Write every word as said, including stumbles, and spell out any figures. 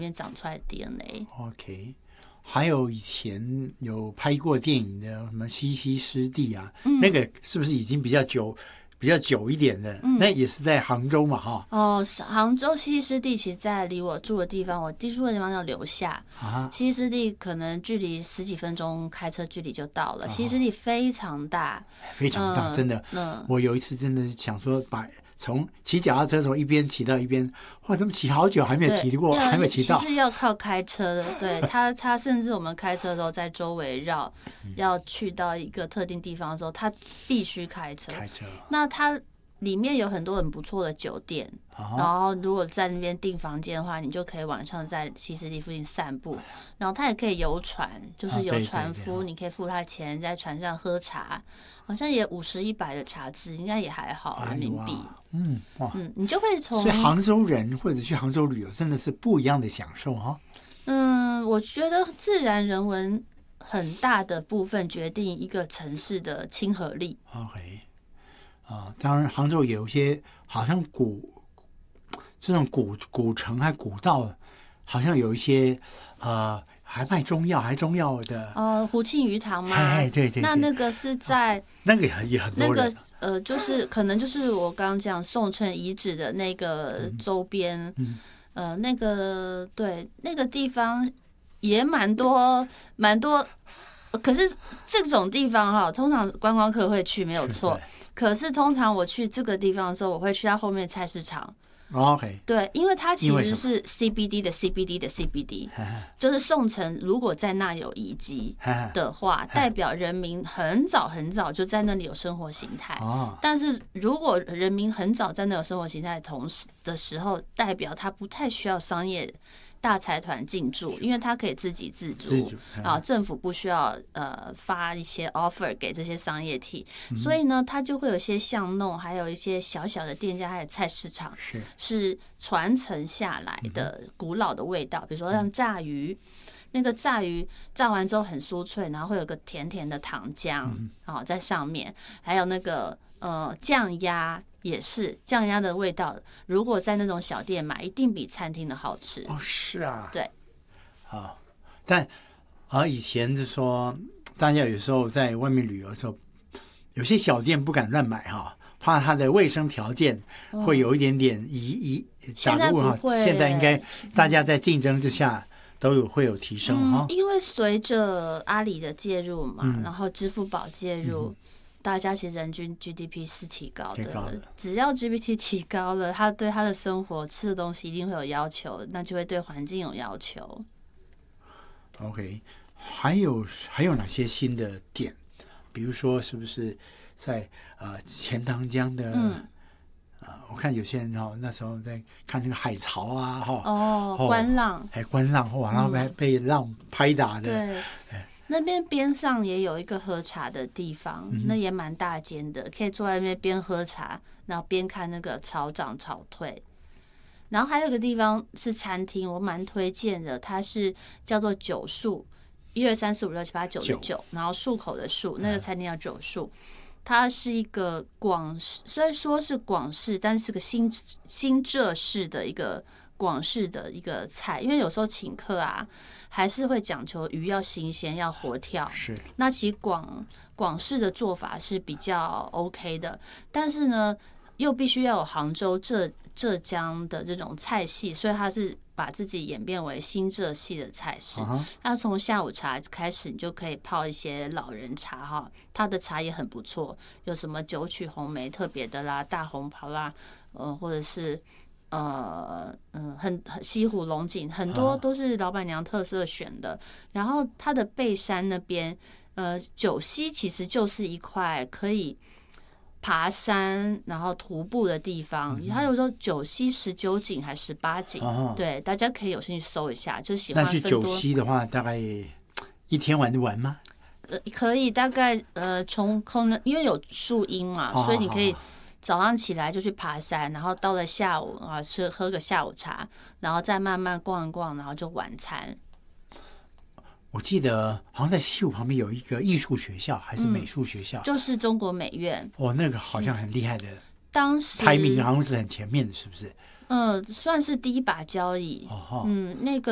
面长出来的 D N A。 OK， 还有以前有拍过电影的什么西溪湿地啊、 嗯、 那个是不是已经比较久比较久一点的、嗯、那也是在杭州嘛哈？ 哦，杭州西溪湿地其实在离我住的地方，我住的地方叫留下、啊、西溪湿地可能距离十几分钟开车距离就到了、啊、西溪湿地非常大非常大、嗯、真的、嗯、我有一次真的想说把从骑脚踏车从一边骑到一边，哇，怎么骑好久还没有骑过，还没有骑到？ 其实要靠开车的，对他，他甚至我们开车的时候在周围绕，要去到一个特定地方的时候，他必须开车。 开车。 那他里面有很多很不错的酒店，哦、然后如果在那边订房间的话，你就可以晚上在西湿地附近散步。然后他也可以游船，就是有船夫，啊、你可以付他钱，在船上喝茶。好像也五十一百的茶资，应该也还好人民币。 嗯哇， 嗯，你就会从所以杭州人或者去杭州旅游真的是不一样的享受哈。 嗯，我觉得自然人文很大的部分决定一个城市的亲和力。 OK， 啊，当然杭州有一些好像古这种古古城还古道，好像有一些呃。还卖中药，还中药的哦，胡庆余堂吗？ 哎，对 对, 对， 那那个是在、哦、 那个也很多人， 那个呃，就是可能就是我刚刚讲宋城遗址的那个周边，嗯、呃，那个对那个地方也蛮多蛮多，可是这种地方哈，通常观光客会去没有错，可是通常我去这个地方的时候，我会去到后面菜市场。 OK， 对，因为它其实是 C B D 的 C B D 的 C B D， 就是宋城如果在那有遗迹的话，代表人民很早很早就在那里有生活形态。哦、但是如果人民很早在那有生活形态的同时的时候，代表他不太需要商业大财团进驻，因为他可以自给自足啊，政府不需要呃发一些 offer 给这些商业体，嗯、所以呢，它就会有一些巷弄，还有一些小小的店家，还有菜市场，是是传承下来的古老的味道。比如说像炸鱼，那个炸鱼炸完之后很酥脆，然后会有个甜甜的糖浆啊在上面，还有那个呃酱鸭。也是酱鸭的味道，如果在那种小店买，一定比餐厅的好吃。 哦，是啊， 对， 啊，但啊，以前就说大家有时候在外面旅游的时候，有些小店不敢乱买哈，怕它的卫生条件会有一点点疑疑。 现在不会， 现在应该大家在竞争之下都有会有提升哈、 嗯。因为随着阿里的介入嘛，嗯、然后支付宝介入。嗯，大家其实人均 G D P 是提高 的, 高的，只要 G D P 提高了，他对他的生活吃的东西一定会有要求，那就会对环境有要求。 OK， 还有还有哪些新的点？比如说，是不是在呃钱塘江的？嗯，呃，我看有些人哦，那时候在看那个海潮啊，哈、 哦，哦，观浪， 还观浪，哇，然后被被浪拍打的， 对。那边边上也有一个喝茶的地方，嗯、那也蛮大间的，可以坐在那边边喝茶，然后边看那个潮涨潮退。然后还有一个地方是餐厅，我蛮推荐的，它是叫做九树，一二三四五六七八九的九，然后漱口的漱，那个餐厅叫九树。它是一个广式，虽然说是广式，但是个新新浙式的一个。广式的一个菜，因为有时候请客啊，还是会讲求鱼要新鲜，要活跳。 是。 那其实广广式的做法是比较 OK 的，但是呢，又必须要有杭州浙浙江的这种菜系，所以它是把自己演变为新浙系的菜式。Uh-huh. 那从下午茶开始，你就可以泡一些老人茶哈，它的茶也很不错，有什么九曲红梅特别的啦，大红袍啦，呃，或者是。呃嗯，很很西湖龙井，很多都是老板娘特色选的。然后它的背山那边，呃，九溪其实就是一块可以爬山然后徒步的地方。它有时候九溪十九景还十八景，对，大家可以有兴趣搜一下。就喜欢那去九溪的话，大概一天玩得完吗？ 呃，可以，大概呃从空呢，因为有树荫嘛，所以你可以。早上起来就去爬山，然后到了下午啊，吃喝个下午茶，然后再慢慢逛一逛，然后就晚餐。 我记得好像在西湖旁边有一个艺术学校，还是美术学校， 嗯、就是中国美院。 哦，那个好像很厉害的，嗯、 当时排名好像是很前面的，是不是？ 嗯，算是第一把交椅。哦，嗯，那个。